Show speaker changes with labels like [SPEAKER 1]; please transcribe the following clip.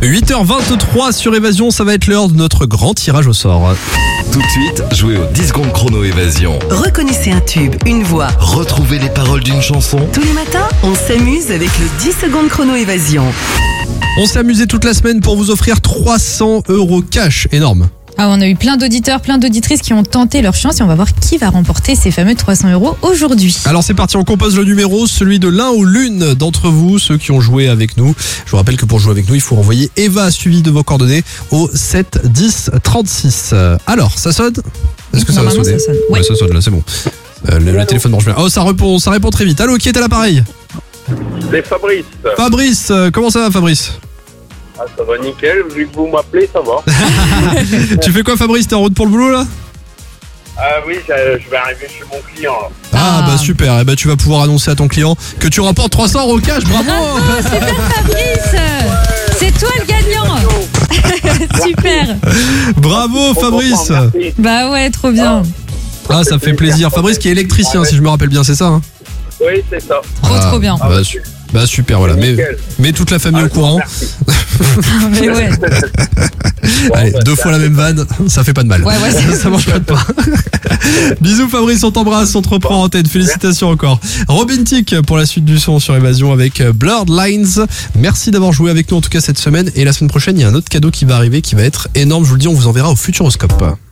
[SPEAKER 1] 8h23 sur Évasion, ça va être l'heure de notre grand tirage au sort.
[SPEAKER 2] Tout de suite, jouez aux 10 secondes chrono Évasion.
[SPEAKER 3] Reconnaissez un tube, une voix.
[SPEAKER 2] Retrouvez les paroles d'une chanson.
[SPEAKER 3] Tous les matins, on s'amuse avec le 10 secondes chrono Évasion.
[SPEAKER 1] On s'est amusé toute la semaine pour vous offrir 300 € cash, énorme.
[SPEAKER 4] Ah, on a eu plein d'auditeurs, plein d'auditrices qui ont tenté leur chance et on va voir qui va remporter ces fameux 300 € aujourd'hui.
[SPEAKER 1] Alors c'est parti, on compose le numéro, celui de l'un ou l'une d'entre vous, ceux qui ont joué avec nous. Je vous rappelle que pour jouer avec nous, il faut envoyer Eva suivi de vos coordonnées au 7 10 36. Alors, ça sonne ? Est-ce que ça va
[SPEAKER 4] Normalement,
[SPEAKER 1] sonner ?
[SPEAKER 4] ça sonne.
[SPEAKER 1] Ouais, ça sonne là, c'est bon. Le téléphone marche bien. Oh, ça répond très vite. Allô, qui est à l'appareil ?
[SPEAKER 5] C'est Fabrice.
[SPEAKER 1] Fabrice, comment ça va Fabrice ?
[SPEAKER 5] Ah, ça va nickel, vu que vous m'appelez, ça va.
[SPEAKER 1] Tu fais quoi Fabrice ? T'es en route pour le boulot là ?
[SPEAKER 5] Ah oui, je vais arriver chez mon client là.
[SPEAKER 1] Ah bah super, et bah tu vas pouvoir annoncer à ton client que tu remportes 300 € cash, bravo.
[SPEAKER 4] Super Fabrice, c'est toi le gagnant. Super.
[SPEAKER 1] Bravo Fabrice.
[SPEAKER 5] Merci.
[SPEAKER 4] Bah ouais, trop bien.
[SPEAKER 1] Ah ça fait plaisir, Fabrice qui est électricien si je me rappelle bien, c'est ça hein ?
[SPEAKER 5] Oui, c'est ça.
[SPEAKER 4] Trop bien.
[SPEAKER 1] Bah super, voilà, mets toute la famille au courant.
[SPEAKER 5] Merci.
[SPEAKER 4] Mais ouais.
[SPEAKER 1] Allez, 2 fois la même vanne, ça fait pas de mal.
[SPEAKER 4] Ouais,
[SPEAKER 1] Ça mange pas de pain. Bisous Fabrice, on t'embrasse, on te reprend en tête. Félicitations encore. Robin Thicke pour la suite du son sur Évasion avec Blurred Lines. Merci d'avoir joué avec nous en tout cas cette semaine. Et la semaine prochaine, il y a un autre cadeau qui va arriver qui va être énorme. Je vous le dis, on vous enverra au Futuroscope.